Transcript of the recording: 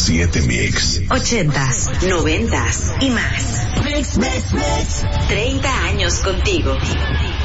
917 Mix. 80s, 90s y más. 30 años contigo.